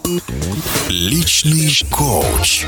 Личный коуч.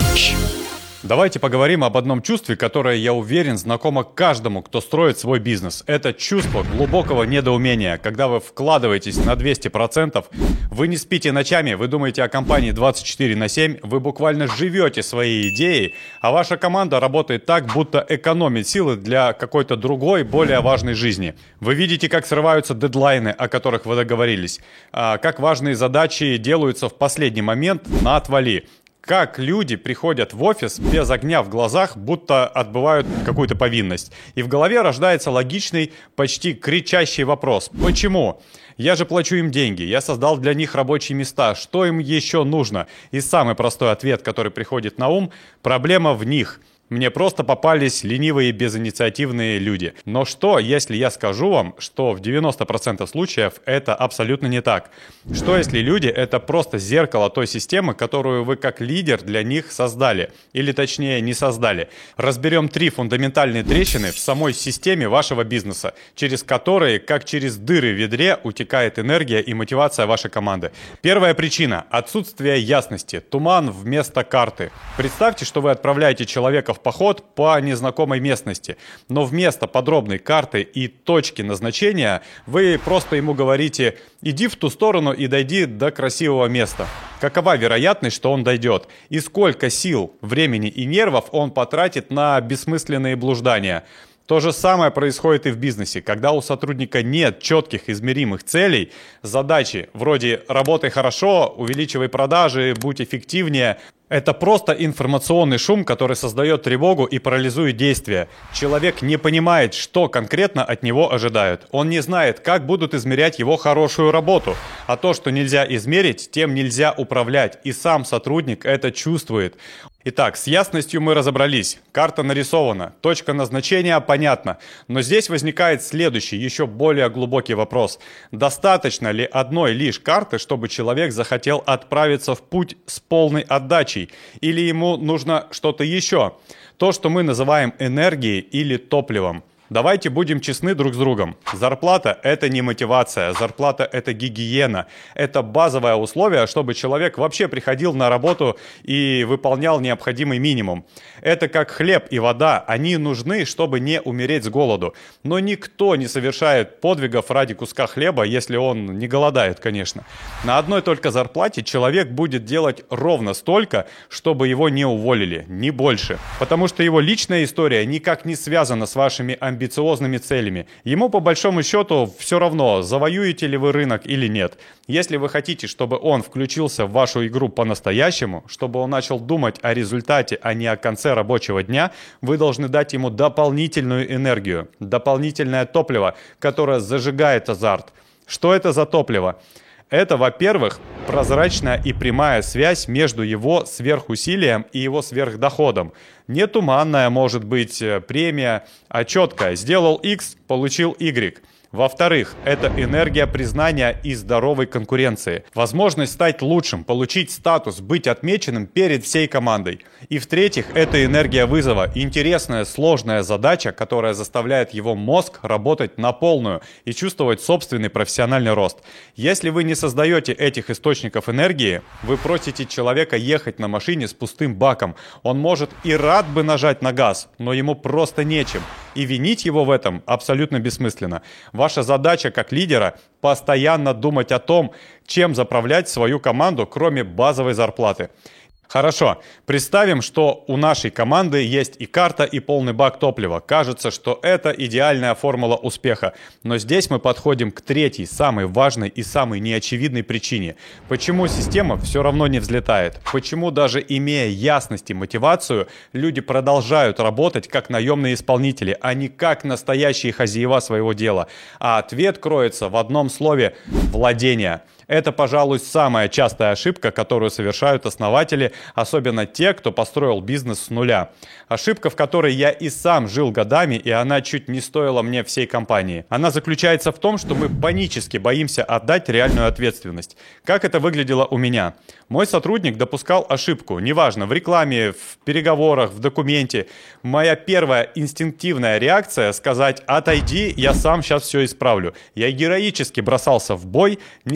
Давайте поговорим об одном чувстве, которое, я уверен, знакомо каждому, кто строит свой бизнес. Это чувство глубокого недоумения. Когда вы вкладываетесь на 200%, вы не спите ночами, вы думаете о компании 24/7, вы буквально живете своей идеей, а ваша команда работает так, будто экономит силы для какой-то другой, более важной жизни. Вы видите, как срываются дедлайны, о которых вы договорились, как важные задачи делаются в последний момент на отвали. Как люди приходят в офис без огня в глазах, будто отбывают какую-то повинность. И в голове рождается логичный, почти кричащий вопрос. Почему? Я же плачу им деньги, я создал для них рабочие места. Что им еще нужно? И самый простой ответ, который приходит на ум – проблема в них. Мне просто попались ленивые, безинициативные люди. Но что, если я скажу вам, что в 90% случаев это абсолютно не так? Что, если люди — это просто зеркало той системы, которую вы как лидер для них создали? Или точнее, не создали. Разберем 3 фундаментальные трещины в самой системе вашего бизнеса, через которые, как через дыры в ведре, утекает энергия и мотивация вашей команды. Первая причина — отсутствие ясности, туман вместо карты. Представьте, что вы отправляете человека в поход по незнакомой местности, но вместо подробной карты и точки назначения вы просто ему говорите: иди в ту сторону и дойди до красивого места. Какова вероятность, что он дойдет? И сколько сил, времени и нервов он потратит на бессмысленные блуждания? То же самое происходит и в бизнесе. Когда у сотрудника нет четких измеримых целей, задачи вроде «работай хорошо», «увеличивай продажи», «будь эффективнее», это просто информационный шум, который создает тревогу и парализует действия. Человек не понимает, что конкретно от него ожидают. Он не знает, как будут измерять его хорошую работу. А то, что нельзя измерить, тем нельзя управлять. И сам сотрудник это чувствует. Итак, с ясностью мы разобрались. Карта нарисована, точка назначения понятна. Но здесь возникает следующий, еще более глубокий вопрос. Достаточно ли одной лишь карты, чтобы человек захотел отправиться в путь с полной отдачей? Или ему нужно что-то еще? То, что мы называем энергией или топливом. Давайте будем честны друг с другом. Зарплата – это не мотивация, зарплата – это гигиена. Это базовое условие, чтобы человек вообще приходил на работу и выполнял необходимый минимум. Это как хлеб и вода, они нужны, чтобы не умереть с голоду. Но никто не совершает подвигов ради куска хлеба, если он не голодает, конечно. На одной только зарплате человек будет делать ровно столько, чтобы его не уволили, не больше. Потому что его личная история никак не связана с вашими амбициозными целями. Ему по большому счету все равно, завоюете ли вы рынок или нет. Если вы хотите, чтобы он включился в вашу игру по-настоящему, чтобы он начал думать о результате, а не о конце рабочего дня, вы должны дать ему дополнительную энергию, дополнительное топливо, которое зажигает азарт. Что это за топливо? Это, во-первых, прозрачная и прямая связь между его сверхусилием и его сверхдоходом. Не туманная может быть премия, а четкая. Сделал X, получил Y. Во-вторых, это энергия признания и здоровой конкуренции. Возможность стать лучшим, получить статус, быть отмеченным перед всей командой. И в-третьих, это энергия вызова. Интересная, сложная задача, которая заставляет его мозг работать на полную и чувствовать собственный профессиональный рост. Если вы не создаете этих источников энергии, вы просите человека ехать на машине с пустым баком. Он может и рад бы нажать на газ, но ему просто нечем. И винить его в этом абсолютно бессмысленно. Ваша задача как лидера – постоянно думать о том, чем заправлять свою команду, кроме базовой зарплаты. Хорошо, представим, что у нашей команды есть и карта, и полный бак топлива. Кажется, что это идеальная формула успеха. Но здесь мы подходим к третьей, самой важной и самой неочевидной причине. Почему система все равно не взлетает? Почему даже имея ясность и мотивацию, люди продолжают работать как наемные исполнители, а не как настоящие хозяева своего дела? А ответ кроется в одном слове – владение. Это, пожалуй, самая частая ошибка, которую совершают основатели, особенно те, кто построил бизнес с нуля. Ошибка, в которой я и сам жил годами, и она чуть не стоила мне всей компании. Она заключается в том, что мы панически боимся отдать реальную ответственность. Как это выглядело у меня? Мой сотрудник допускал ошибку, неважно, в рекламе, в переговорах, в документе. Моя первая инстинктивная реакция — сказать: «Отойди, я сам сейчас все исправлю». Я героически бросался в бой, не спал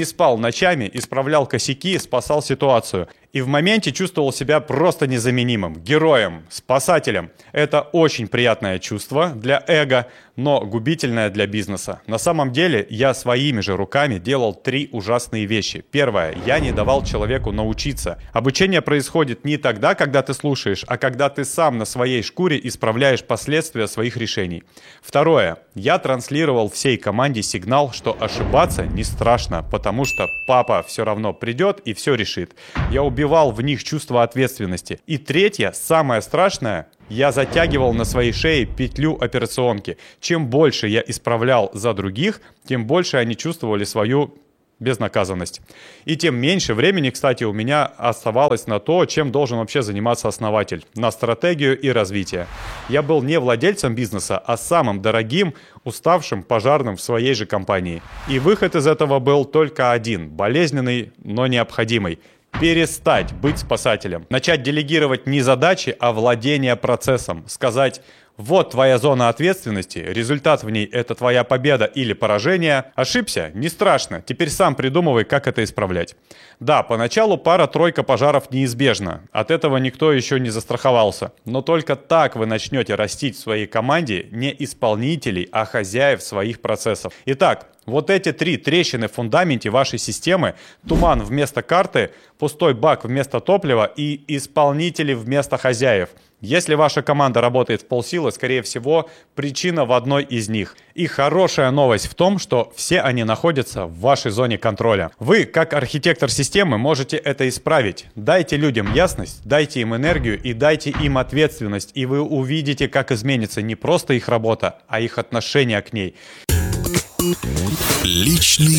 ночами, исправлял косяки, спасал ситуацию. И в моменте чувствовал себя просто незаменимым, героем, спасателем. Это очень приятное чувство для эго, но губительное для бизнеса. На самом деле я своими же руками делал 3 ужасные вещи. Первое. Я не давал человеку научиться. Обучение происходит не тогда, когда ты слушаешь, а когда ты сам на своей шкуре исправляешь последствия своих решений. Второе. Я транслировал всей команде сигнал, что ошибаться не страшно, потому что папа все равно придет и все решит. Я убивал в них чувство ответственности. И третье, самое страшное, я затягивал на своей шее петлю операционки. Чем больше я исправлял за других, тем больше они чувствовали свою безнаказанность. И тем меньше времени, кстати, у меня оставалось на то, чем должен вообще заниматься основатель. На стратегию и развитие. Я был не владельцем бизнеса, а самым дорогим, уставшим пожарным в своей же компании. И выход из этого был только один. Болезненный, но необходимый. Перестать быть спасателем. Начать делегировать не задачи, а владение процессом. Сказать: вот твоя зона ответственности, результат в ней — это твоя победа или поражение. Ошибся? Не страшно. Теперь сам придумывай, как это исправлять. Да, поначалу пара-тройка пожаров неизбежна. От этого никто еще не застраховался. Но только так вы начнете растить в своей команде не исполнителей, а хозяев своих процессов. Итак, вот эти 3 трещины в фундаменте вашей системы: туман вместо карты, пустой бак вместо топлива и исполнители вместо хозяев. Если ваша команда работает в полсилы, скорее всего, причина в одной из них. И хорошая новость в том, что все они находятся в вашей зоне контроля. Вы, как архитектор системы, можете это исправить. Дайте людям ясность, дайте им энергию и дайте им ответственность, и вы увидите, как изменится не просто их работа, а их отношение к ней. Личный